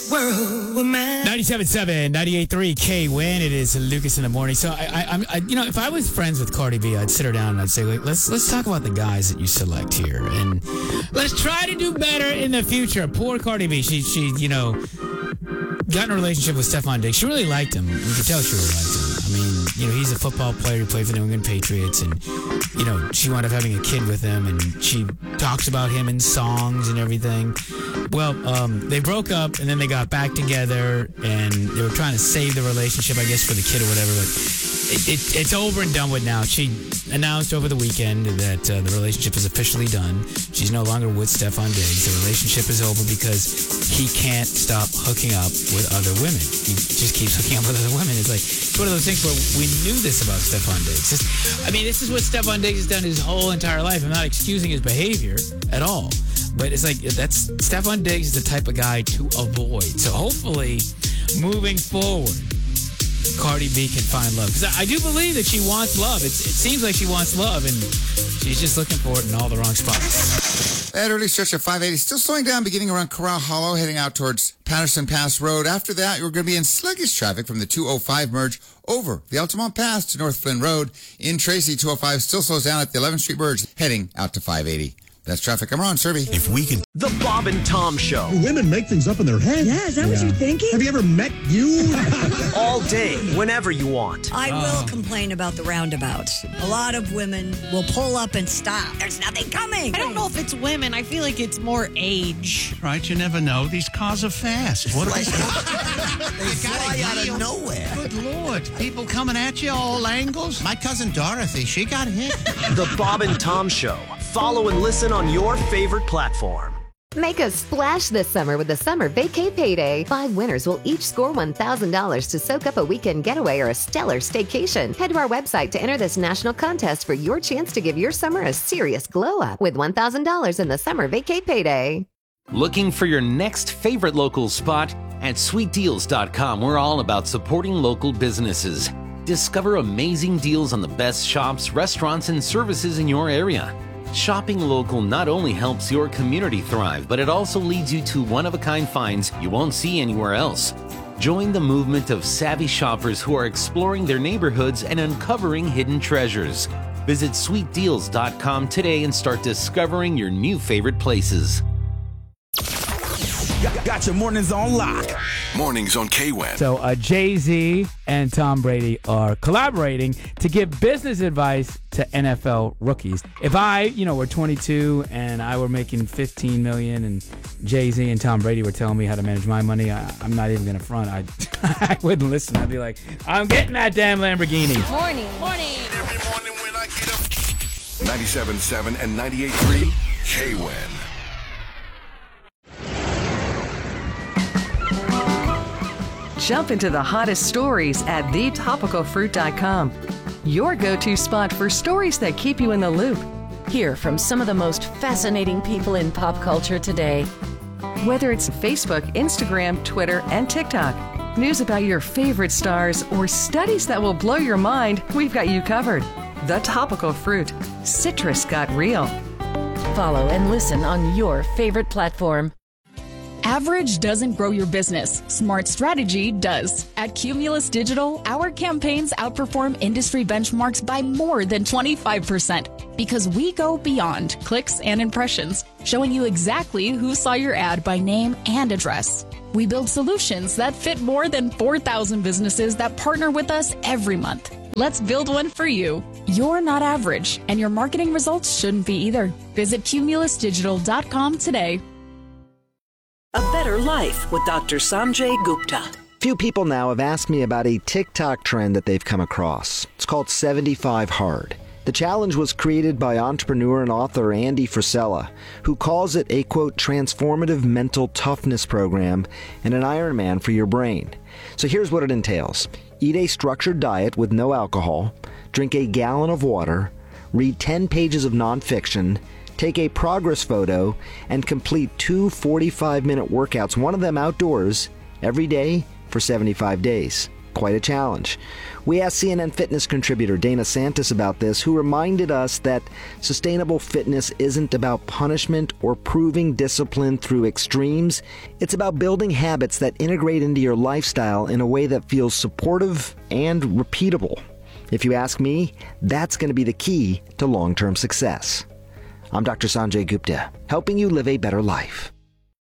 world with mine. 97.7, 98.3 K-Win. It is Lucas in the morning. So I if I was friends with Cardi B, I'd sit her down and I'd say, like, let's talk about the guys that you select here, and let's try to do better in the future. Poor Cardi B. She got in a relationship with Stephon Diggs. She really liked him. You could tell she really liked him. I mean, he's a football player who played for the New England Patriots, and she wound up having a kid with him, and she talks about him in songs and everything. Well, they broke up, and then they got back together, and they were trying to save the relationship, I guess, for the kid or whatever, but it's over and done with now. She announced over the weekend that the relationship is officially done. She's no longer with Stephon Diggs. The relationship is over because he can't stop hooking up with other women. He just keeps hooking up with other women. It's one of those things where we knew this about Stephon Diggs. This is what Stephon Diggs has done his whole entire life. I'm not excusing his behavior at all. But it's that's Stephon Diggs is the type of guy to avoid. So hopefully, moving forward, Cardi B can find love. Because I do believe that she wants love. It seems like she wants love, and she's just looking for it in all the wrong spots. That early stretch of 580, still slowing down beginning around Corral Hollow, heading out towards Patterson Pass Road. After that, you're going to be in sluggish traffic from the 205 merge over the Altamont Pass to North Flynn Road. In Tracy, 205 still slows down at the 11th Street merge, heading out to 580. That's traffic. I'm Ron Serby. If we could... The Bob and Tom Show. Do women make things up in their head? Yeah, is that what you're thinking? Have you ever met you? All day, whenever you want. I will complain about the roundabouts. A lot of women will pull up and stop. There's nothing coming. I don't know if it's women. I feel like it's more age. Right, you never know. These cars are fast. What They fly out of nowhere. Good Lord. People coming at you all angles. My cousin Dorothy, she got hit. The Bob and Tom Show. Follow and listen on your favorite platform. Make a splash this summer with the Summer Vacay Payday. 5 winners will each score $1,000 to soak up a weekend getaway or a stellar staycation. Head to our website to enter this national contest for your chance to give your summer a serious glow up with $1,000 in the Summer Vacay Payday. Looking for your next favorite local spot? At sweetdeals.com, we're all about supporting local businesses. Discover amazing deals on the best shops, restaurants, and services in your area. Shopping local not only helps your community thrive, but it also leads you to one-of-a-kind finds you won't see anywhere else. Join the movement of savvy shoppers who are exploring their neighborhoods and uncovering hidden treasures. Visit sweetdeals.com today and start discovering your new favorite places. Got your mornings on lock. Mornings on K-Win. So Jay-Z and Tom Brady are collaborating to give business advice to NFL rookies. If I, were 22 and I were making $15 million and Jay-Z and Tom Brady were telling me how to manage my money, I'm not even going to front. I wouldn't listen. I'd be like, I'm getting that damn Lamborghini. Morning. Every morning when I get up. 97.7 and 98.3 K-Win. Jump into the hottest stories at thetopicalfruit.com. Your go-to spot for stories that keep you in the loop. Hear from some of the most fascinating people in pop culture today. Whether it's Facebook, Instagram, Twitter, and TikTok, news about your favorite stars, or studies that will blow your mind, we've got you covered. The Topical Fruit. Citrus got real. Follow and listen on your favorite platform. Average doesn't grow your business. Smart strategy does. At Cumulus Digital, our campaigns outperform industry benchmarks by more than 25% because we go beyond clicks and impressions, showing you exactly who saw your ad by name and address. We build solutions that fit more than 4,000 businesses that partner with us every month. Let's build one for you. You're not average, and your marketing results shouldn't be either. Visit cumulusdigital.com today. A Better Life with Dr. Sanjay Gupta. Few people now have asked me about a TikTok trend that they've come across. It's called 75 Hard. The challenge was created by entrepreneur and author Andy Frisella, who calls it a, quote, transformative mental toughness program and an Ironman for your brain. So here's what it entails. Eat a structured diet with no alcohol, drink a gallon of water, read 10 pages of nonfiction, take a progress photo, and complete 2 45-minute workouts, one of them outdoors, every day for 75 days. quite a challenge. We asked CNN Fitness contributor Dana Santis about this, who reminded us that sustainable fitness isn't about punishment or proving discipline through extremes. It's about building habits that integrate into your lifestyle in a way that feels supportive and repeatable. If you ask me, that's going to be the key to long-term success. I'm Dr. Sanjay Gupta, helping you live a better life.